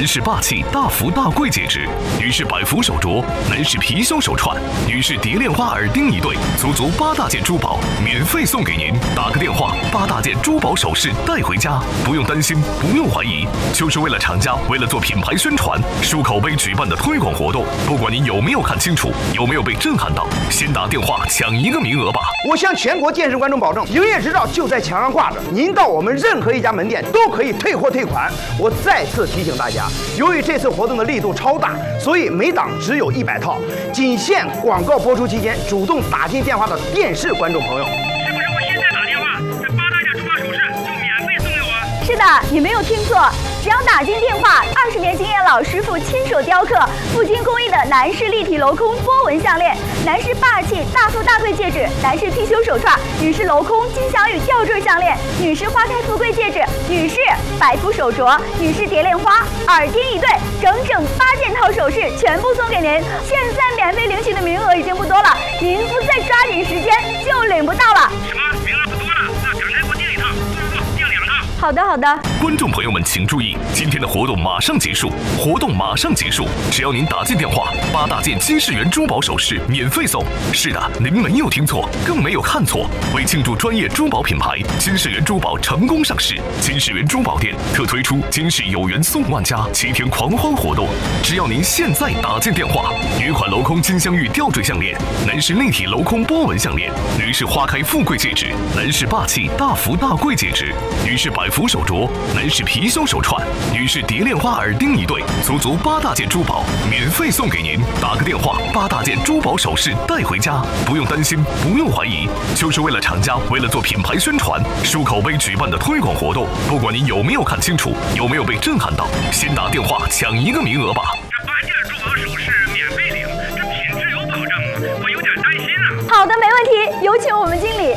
男士霸气大福大贵戒指，女士百福手镯，男士貔貅手串，女士蝶恋花耳钉一对，足8大件珠宝免费送给您。打个电话，8大件珠宝首饰带回家，不用担心，不用怀疑，就是为了厂家，为了做品牌宣传、树口碑举办的推广活动。不管您有没有看清楚，有没有被震撼到，先打电话抢一个名额吧！ 我向全国健身观众保证，营业执照就在墙上挂着，您到我们任何一家门店都可以退货退款。我再次提醒大家，由于这次活动的力度超大，所以每档只有100套，仅限广告播出期间主动打进电话的电视观众朋友。 是不是我现在打电话，这8大件珠宝首饰就免费送给我？ 是的，你没有听错，只要打进电话，20年经验老师傅亲手雕刻，富金工艺的男士立体镂空波纹项链，男士霸气大富大贵戒指，男士貔貅手串，女士镂空金镶玉吊坠项链，女士花开富贵戒指，女士百福手镯，女士蝶恋花耳钉一对，整8件套首饰全部送给您。现在免费领取的名额已经不多了，您不再抓紧时间就领不到了。 什么？名额不多了？那赶快给我订1套，不，订2套。 好的，好的。 观众朋友们请注意，今天的活动马上结束，只要您打进电话，8大件金世缘珠宝首饰免费送。是的，您没有听错，更没有看错。为庆祝专业珠宝品牌金世缘珠宝成功上市，金世缘珠宝店特推出金世有缘送万家7天狂欢活动。只要您现在打进电话，女款镂空金镶玉吊坠项链，男士立体镂空波纹项链，女士花开富贵戒指，男士霸气大福大贵戒指，女士百福手镯，男士貔貅手串，女士蝶恋花耳钉一对，足8大件珠宝免费送给您。打个电话，8大件珠宝首饰带回家，不用担心，不用怀疑，就是为了厂家，为了做品牌宣传、树口碑举办的推广活动。不管您有没有看清楚，有没有被震撼到，先打电话抢一个名额吧！ 这8件珠宝首饰免费领，这品质有保证吗？我有点担心啊。 好的，没问题，有请我们经理。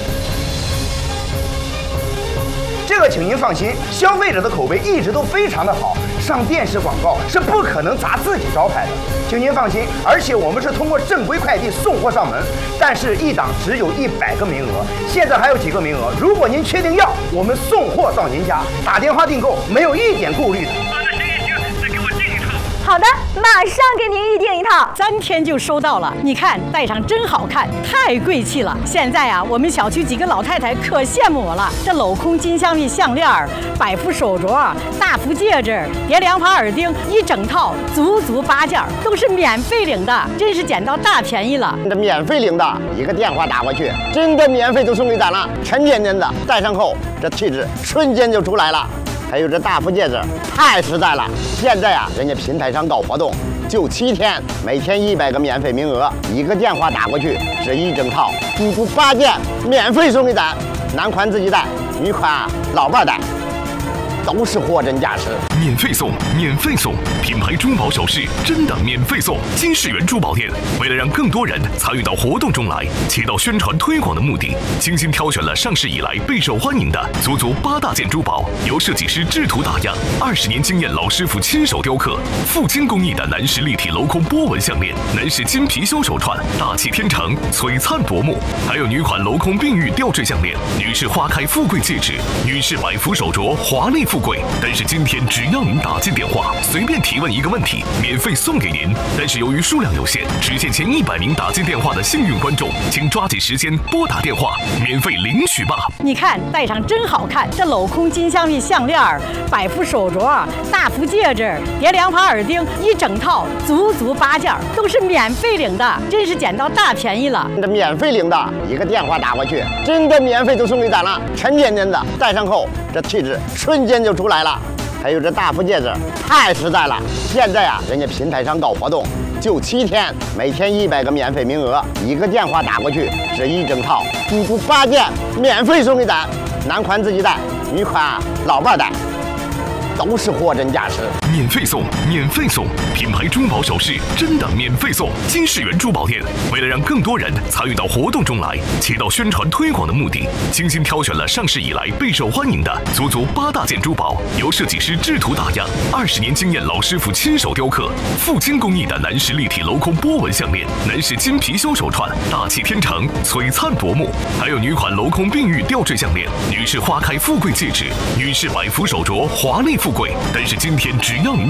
这个请您放心，消费者的口碑一直都非常的好，上电视广告是不可能砸自己招牌的，请您放心。而且我们是通过正规快递送货上门，但是1档只有100个名额，现在还有几个名额，如果您确定要，我们送货到您家，打电话订购没有一点顾虑的。 那行，再给我订1套。 好的，马上给您预定1套 ，3天就收到了。你看，戴上真好看，太贵气了。现在啊，我们小区几个老太太可羡慕我了。这镂空金镶玉项链、百福手镯、大福戒指、蝶恋花耳钉一整套，足8件，都是免费领的，真是捡到大便宜了。 这免费领的，一个电话打过去，真的免费就送给咱了，沉甸甸的，戴上后这气质瞬间就出来了。还有这大福戒指，太实在了。现在啊，人家平台上搞活动，就7天，每天100个免费名额，一个电话打过去，这一整套，足8件，免费送给咱。男款自己带，女款老伴带，都是货真价实。 免费送，免费送，品牌珠宝首饰真的免费送。金世缘珠宝店为了让更多人参与到活动中来，起到宣传推广的目的，精心挑选了上市以来备受欢迎的足8大件珠宝，由设计师制图打样，20年经验老师傅亲手雕刻，富金工艺的男士立体镂空波纹项链，男士金貔貅手串，大气天成，璀璨夺目。还有女款镂空并玉吊坠项链，女士花开富贵戒指，女士百福手镯，华丽富贵。但是今天只要您打进电话，随便提问一个问题，免费送给您。但是由于数量有限，只限前100名打进电话的幸运观众，请抓紧时间拨打电话，免费领取吧。 你看，戴上真好看，这镂空金镶玉项链、百福手镯、大福戒指、蝶恋花耳钉一整套，足8件，都是免费领的，真是捡到大便宜了。 这免费领的，一个电话打过去，真的免费就送给咱了，沉甸甸的，戴上后这气质瞬间就出来了。还有这大福戒指，太实在了。现在啊，人家平台上搞活动，就7天，每天100个免费名额，一个电话打过去，这一整套，足8件，免费送给咱。男款自己带，女款老伴带，都是货真价实。 免费送，免费送，品牌珠宝首饰真的免费送。金世缘珠宝店为了让更多人参与到活动中来，起到宣传推广的目的，精心挑选了上市以来备受欢迎的足8大件珠宝，由设计师制图打样，20年经验老师傅亲手雕刻，富金工艺的男士立体镂空波纹项链，男士金貔貅手串，大气天成，璀�灿夺目。还有女款镂空并玉吊坠项链，女士花开富贵戒指，女士百福手镯，华丽富贵。但是今天只要您